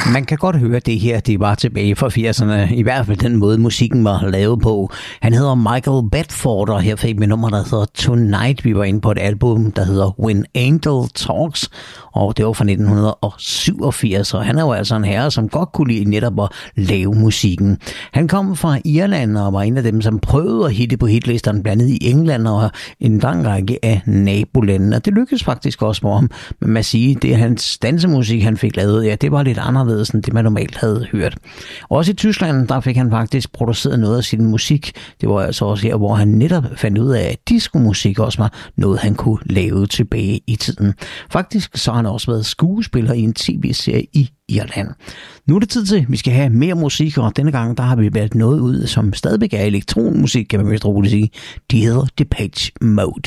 Man kan godt høre det her, det var tilbage fra 80'erne. I hvert fald den måde, musikken var lavet på. Han hedder Michael Bedford, og her fik vi nummer, der hedder Tonight. Vi var inde på et album, der hedder When Angel Talks, og det var fra 1987. Og han er jo altså en herre, som godt kunne lide netop at lave musikken. Han kom fra Irland og var en af dem, som prøvede at hitte på hitlisterne, blandt andet i England og en lang række af nabolandene. Og det lykkedes faktisk også for ham. Men man siger, det er hans dansemusik, han fik lavet, ja, det var lidt anderledes end det, man normalt havde hørt. Også i Tyskland, der fik han faktisk produceret noget af sin musik. Det var altså også her, hvor han netop fandt ud af, at diskomusik også var noget, han kunne lave tilbage i tiden. Faktisk så har han også været skuespiller i en tv-serie i Irland. Nu er det tid til, at vi skal have mere musik, og denne gang, der har vi valgt noget ud, som stadigvæk er elektronmusik, kan man vist roligt sige. De hedder Depeche Mode.